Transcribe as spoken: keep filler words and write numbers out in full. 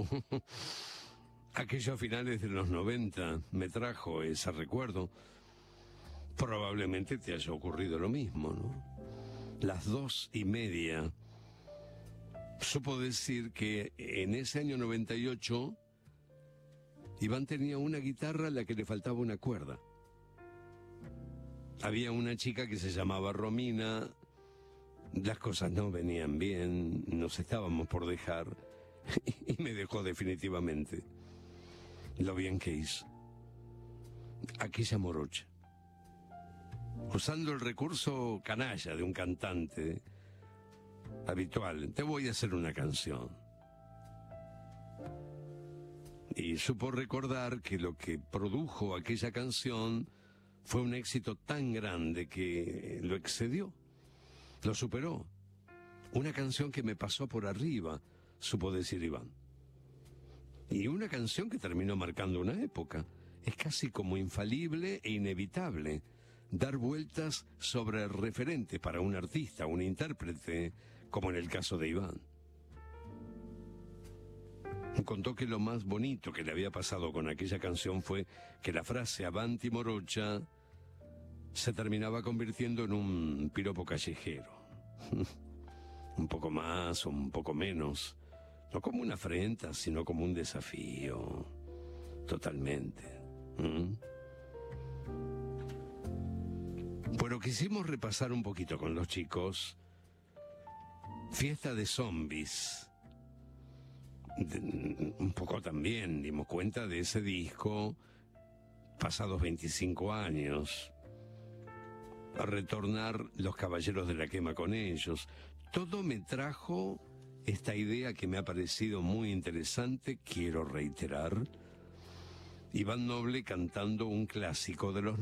Aquello a finales de los noventa me trajo ese recuerdo. Probablemente te haya ocurrido lo mismo, ¿no? Las dos y media. Supo decir que en ese año noventa y ocho, Iván tenía una guitarra a la que le faltaba una cuerda. Había una chica que se llamaba Romina, las cosas no venían bien, nos estábamos por dejar, y me dejó definitivamente. Lo bien que hizo. Aquella morocha, usando el recurso canalla de un cantante habitual, te voy a hacer una canción. Y supo recordar que lo que produjo aquella canción fue un éxito tan grande que lo excedió, lo superó. Una canción que me pasó por arriba, supo decir Iván. Y una canción que terminó marcando una época. Es casi como infalible e inevitable dar vueltas sobre el referente para un artista, un intérprete, como en el caso de Iván. Contó que lo más bonito que le había pasado con aquella canción fue que la frase Avanti Morocha se terminaba convirtiendo en un piropo callejero. Un poco más o un poco menos. No como una afrenta, sino como un desafío. Totalmente. ¿Mm? Bueno, quisimos repasar un poquito con los chicos Fiesta de Zombies. De, un poco también dimos cuenta de ese disco pasados veinticinco años. A retornar Los Caballeros de la Quema con ellos. Todo me trajo esta idea que me ha parecido muy interesante, quiero reiterar. Iván Noble cantando un clásico de los